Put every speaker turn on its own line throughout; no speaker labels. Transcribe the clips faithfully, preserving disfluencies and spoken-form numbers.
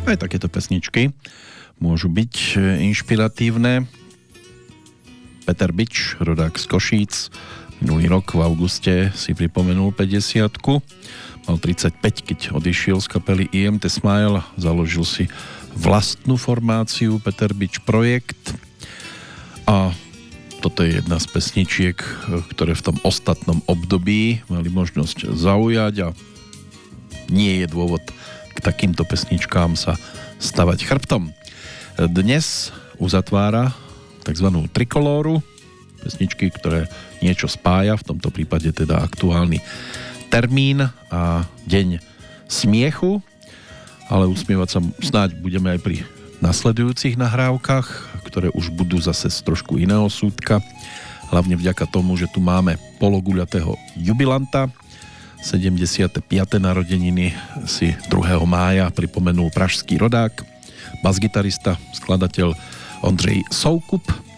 Aj takéto pesničky môžu byť inšpiratívne. Peter Bič, rodák z Košíc, minulý rok v auguste si pripomenul päťdesiatku. Mal tridsaťpäť, keď odišiel z kapely í em té Smile. Založil si vlastnú formáciu Peter Bič Projekt. A toto je jedna z pesničiek, ktoré v tom ostatnom období mali možnosť zaujať a nie je dôvod k takýmto pesničkám sa stavať chrbtom. Dnes uzatvára takzvanú trikolóru, pesničky, ktoré niečo spája, v tomto prípade teda aktuálny termín a deň smiechu, ale usmievať sa snáď budeme aj pri nasledujúcich nahrávkach, ktoré už budú zase z trošku iného súdka, hlavne vďaka tomu, že tu máme pologuľatého jubilanta. sedemdesiate piate narodeniny si druhého mája pripomenul pražský rodák, basgitarista, skladateľ Ondřej Soukup,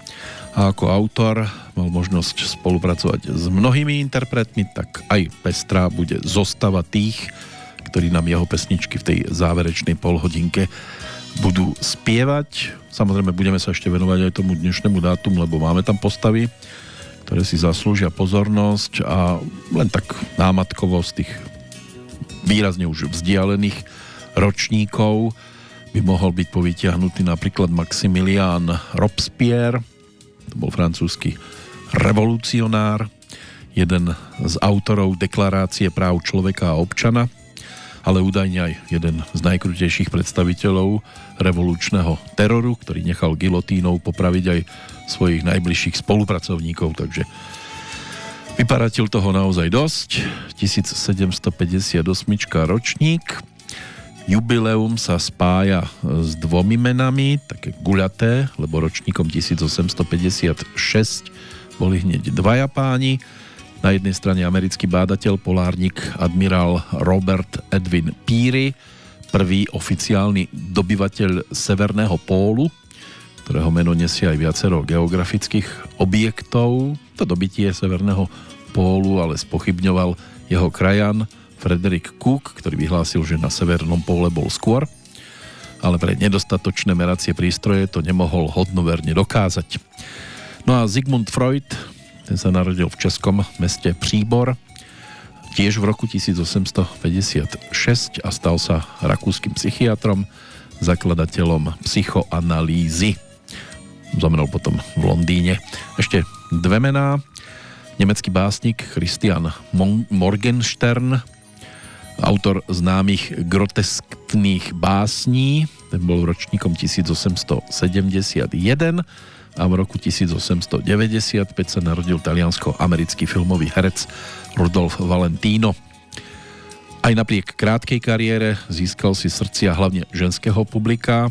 a ako autor mal možnosť spolupracovať s mnohými interpretmi, tak aj pestrá bude zostava tých, ktorí nám jeho pesničky v tej záverečnej polhodinke budú spievať. Samozrejme budeme sa ešte venovať aj tomu dnešnému dátumu, lebo máme tam postavy, ktoré si zaslúžia pozornosť, a len tak námatkovo z tých výrazne už vzdialených ročníkov by mohol byť povytiahnutý napríklad Maximilian Robespierre. To bol francúzsky revolucionár, jeden z autorov Deklarácie práv človeka a občana, ale údajne aj jeden z najkrutejších predstaviteľov revolučného teroru, ktorý nechal gilotínou popraviť aj svojich najbližších spolupracovníkov, takže vyparatil toho naozaj dosť. tisícsedemstopäťdesiatosem ročník. Jubileum sa spája s dvomi menami, také guľaté, lebo ročníkom tisícosemstopäťdesiatšesť boli hneď dvaja páni. Na jednej strane americký bádateľ, polárnik, admirál Robert Edwin Peary, prvý oficiálny dobyvateľ Severného pólu, ktorého meno nesie aj viacero geografických objektov. To dobytie Severného pólu ale spochybňoval jeho krajan Frederick Cook, ktorý vyhlásil, že na Severnom póle bol skôr, ale pre nedostatočné meracie prístroje to nemohol hodnoverne dokázať. No a Sigmund Freud, ten sa narodil v českom meste Příbor, tiež v roku tisícosemstopäťdesiatšesť, a stal sa rakúskym psychiatrom, zakladateľom psychoanalýzy. Zomrel potom v Londýne. Ešte dve mená. Nemecký básnik Christian Morgenstern, autor známych groteskných básní, ten bol ročníkom tisícosemstosedemdesiatjeden, a v roku tisícosemstodeväťdesiatpäť sa narodil taliansko-americký filmový herec Rudolf Valentino. Aj napriek krátkej kariére získal si srdcia hlavne ženského publika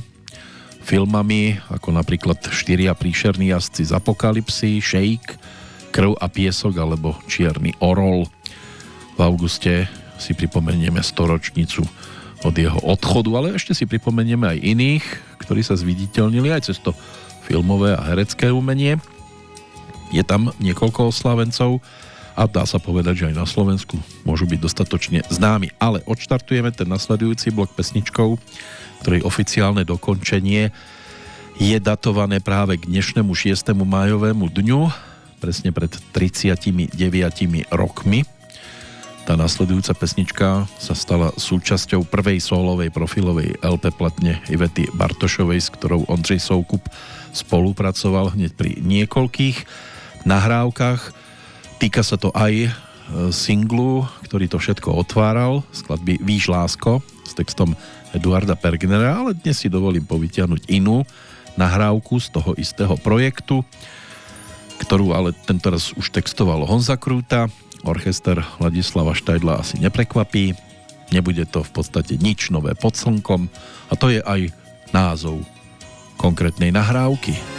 filmami ako napríklad Štyria príšerní jazdci z Apokalypsy, Shake, Krv a piesok alebo Čierny orol. V auguste si pripomenieme storočnicu od jeho odchodu, ale ešte si pripomenieme aj iných, ktorí sa zviditeľnili aj cez to filmové a herecké umenie. Je tam niekoľko oslavencov a dá sa povedať, že aj na Slovensku môžu byť dostatočne známi. Ale odštartujeme ten nasledujúci blok pesničkou, ktorej oficiálne dokončenie je datované práve k dnešnému šiestemu májovému dňu, presne pred tridsiatimi deviatimi rokmi. Tá nasledujúca pesnička sa stala súčasťou prvej sólovej profilovej el pé platne Ivety Bartošovej, s ktorou Ondřej Soukup spolupracoval hneď pri niekoľkých nahrávkach. Týka sa to aj singlu, ktorý to všetko otváral, skladby Víš lásko s textom Eduarda Pergnera, ale dnes si dovolím povytiahnuť inú nahrávku z toho istého projektu, ktorú ale tentoraz už textoval Honza Krúta. Orchester Ladislava Štajdla asi neprekvapí. Nebude to v podstate nič nové pod slnkom, a to je aj názov konkrétnej nahrávky.